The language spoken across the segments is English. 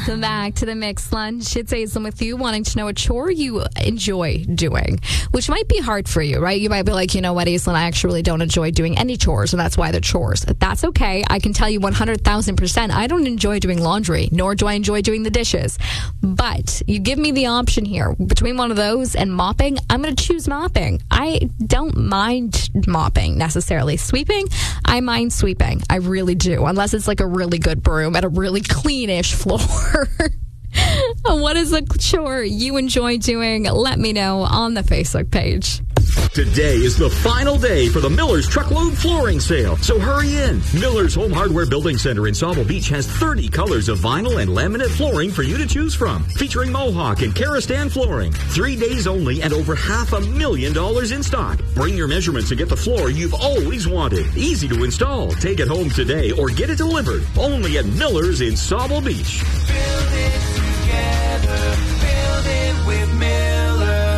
Welcome back to the Mixed Lunch. It's Aislinn with you, wanting to know a chore you enjoy doing, which might be hard for you, right? You might be like, you know what, Aislinn, I actually really don't enjoy doing any chores, and that's why they're chores. That's okay. I can tell you 100,000%, I don't enjoy doing laundry, nor do I enjoy doing the dishes. But you give me the option here between one of those and mopping, I'm going to choose mopping. I don't mind mopping necessarily. Sweeping, I mind sweeping. I really do, unless it's like a really good broom at a really cleanish floor. What is a chore you enjoy doing? Let me know on the Facebook page. Today is the final day for the Miller's Truckload Flooring Sale, so hurry in. Miller's Home Hardware Building Center in Sauble Beach has 30 colors of vinyl and laminate flooring for you to choose from, featuring Mohawk and Karastan flooring. 3 days only and over $500,000 in stock. Bring your measurements and get the floor you've always wanted. Easy to install. Take it home today or get it delivered. Only at Miller's in Sauble Beach. Build it together. Build it with Miller's.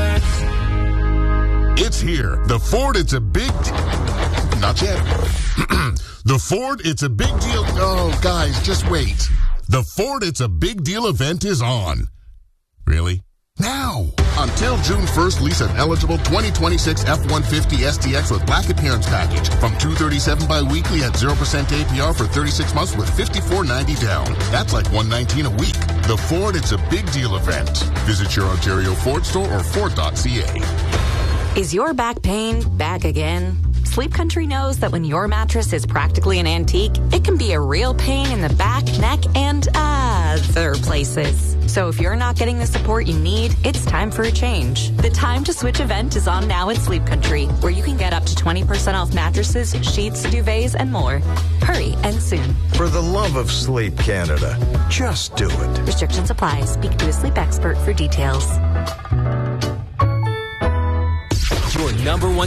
It's here. The Ford, it's a big... Not yet. The Ford, it's a big deal... Oh, guys, just wait. The Ford, it's a big deal event is on. Really? Now. Until June 1st, lease an eligible 2026 F-150 STX with black appearance package from $237 bi-weekly at 0% APR for 36 months with $54.90 down. That's like $119 a week. The Ford, it's a big deal event. Visit your Ontario Ford store or Ford.ca. Is your back pain back again? Sleep Country knows that when your mattress is practically an antique, it can be a real pain in the back, neck, and other places. So if you're not getting the support you need, it's time for a change. The Time to Switch event is on now at Sleep Country, where you can get up to 20% off mattresses, sheets, duvets, and more. Hurry and soon. For the love of Sleep Canada, just do it. Restrictions apply. Speak to a sleep expert for details. Your number one